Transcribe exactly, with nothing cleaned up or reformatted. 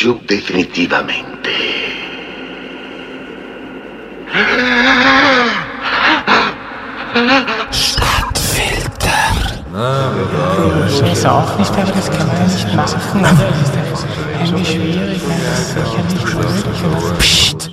giù definitivamente. Stadtfilter. Ich weiß auch nicht, aber das kann man ja nicht machen. Das ist einfach irgendwie schwierig. Das ist sicherlich schwierig. Psst.